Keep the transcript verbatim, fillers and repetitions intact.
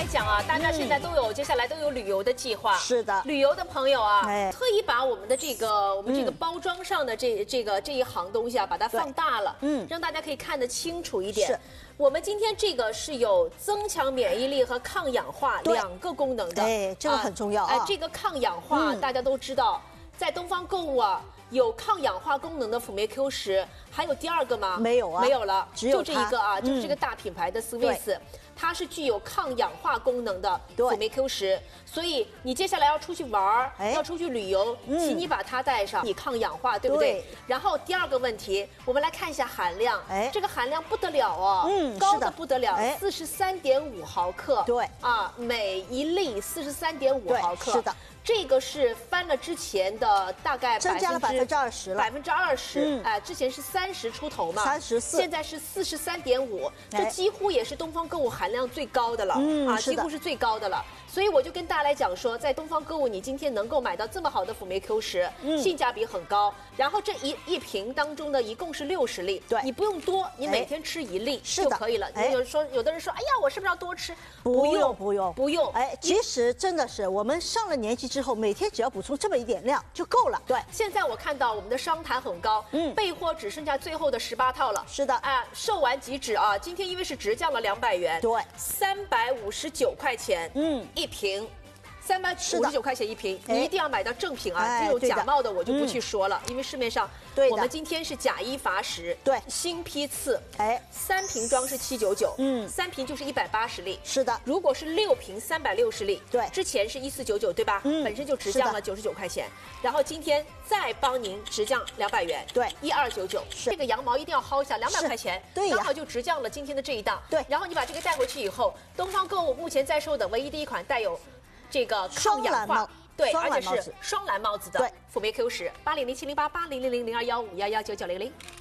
讲啊，大家现在都有、嗯、接下来都有旅游的计划。 是的， 旅游的朋友啊， 哎、 特意把我们的这个我们这个包装上的这、嗯、这个这一行东西啊，把它放大了，嗯，让大家可以看得清楚一点。是。我们今天这个是有增强免疫力和抗氧化两个功能的， 哎，这个很重要啊。 哎、呃，这个抗氧化、嗯、大家都知道，在东方购物啊。有抗氧化功能的辅酶 Q 十，还有第二个吗？ 没有啊， 没有了， 只有就这一个啊，嗯、就是这个大品牌的 Swiss， 它是具有抗氧化功能的辅酶 Q 十，所以你接下来要出去玩，哎、要出去旅游，嗯、请你把它带上，你抗氧化，对不对？对。然后第二个问题，我们来看一下含量，哎，这个含量不得了哦，嗯，高的不得了，四十三点五毫克， 对， 啊，每一粒四十三点五毫克， 是的。 这个是翻了之前的大概增加了百分之二十了， 百分之二十，哎，之前是三十出头嘛， 三十四， 现在是四十三点五，这几乎也是东方购物含量最高的了，嗯、啊，几乎是最高的了。所以我就跟大家来讲说，在东方购物，你今天能够买到这么好的辅酶 Q 十，嗯、性价比很高。然后这一一瓶当中呢，一共是六十粒，对，你不用多，你每天吃一粒就可以了。哎、有说有的人说，哎呀，我是不是要多吃？ 不用不用不用。 哎，其实真的是我们上了年纪之后，每天只要补充这么一点量就够了。对， 现在我看到我们的商谈很高，嗯，备货只剩下最后的十八套了。 是的， 哎、呃，售完即止啊！今天因为是直降了两百元， 对， 三百五十九块钱，嗯，一瓶。三百五十九块钱一瓶，你一定要买到正品啊！这种假冒的我就不去说了，因为市面上，我们今天是假一罚十，对，新批次，哎，三瓶装是七九九，嗯，三瓶就是一百八十粒， 是的。 如果是六瓶三百六十粒， 对， 之前是一四九九，对吧？嗯，本身就直降了九十九块钱，然后今天再帮您直降两百元， 对， 一二九九，这个羊毛一定要薅一下，两百块钱， 对， 刚好就直降了今天的这一档， 对。 然后你把这个带回去以后，东方购物目前在售的唯一的一款带有。这个抗氧化，对，而且是双蓝帽子的辅酶 Q 十，八零零七零八八零零零零二幺五幺幺九九零零。